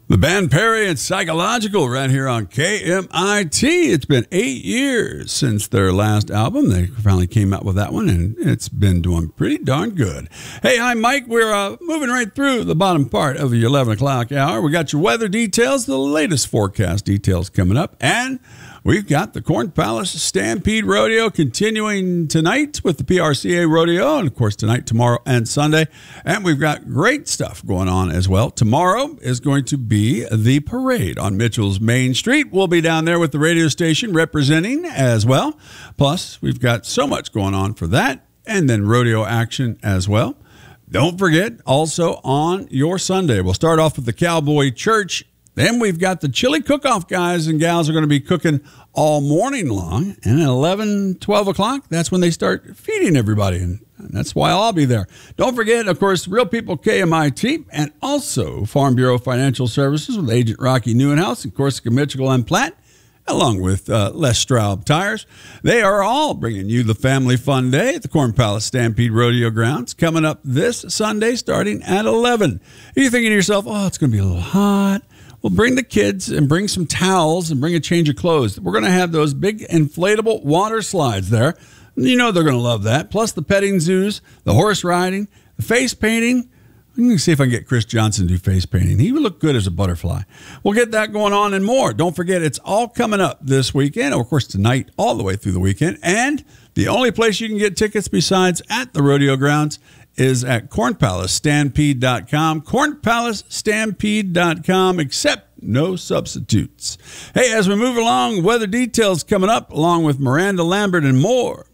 The band Perry and Psychological right here on KMIT. It's been 8 years since their last album. They finally came out with that one, and it's been doing pretty darn good. Hey, hi, Mike. We're moving right through the bottom part of the 11 o'clock hour. We got your weather details, the latest forecast details coming up, and we've got the Corn Palace Stampede Rodeo continuing tonight with the PRCA Rodeo, and of course tonight, tomorrow, and Sunday. And we've got great stuff going on as well. Tomorrow is going to be the parade on Mitchell's Main Street. We'll be down there with the radio station representing as well. Plus, we've got so much going on for that, and then rodeo action as well. Don't forget, also on your Sunday, we'll start off with the Cowboy Church. Then we've got the chili cook-off. Guys and gals are going to be cooking all morning long. And at 11, 12 o'clock, that's when they start feeding everybody. And that's why I'll be there. Don't forget, of course, Real People KMIT and also Farm Bureau Financial Services with Agent Rocky Newenhouse and Corsica Mitchell and Platt, along with Les Straub Tires. They are all bringing you the family fun day at the Corn Palace Stampede Rodeo Grounds coming up this Sunday starting at 11. You're thinking to yourself, oh, it's going to be a little hot. Well, bring the kids and bring some towels and bring a change of clothes. We're going to have those big inflatable water slides there. You know they're going to love that. Plus the petting zoos, the horse riding, the face painting. I'm going to see if I can get Chris Johnson to do face painting. He would look good as a butterfly. We'll get that going on and more. Don't forget, it's all coming up this weekend. Of course, tonight, all the way through the weekend. And the only place you can get tickets besides at the rodeo grounds is at cornpalacestampede.com. Cornpalacestampede.com, except no substitutes. Hey, as we move along, weather details coming up along with Miranda Lambert and more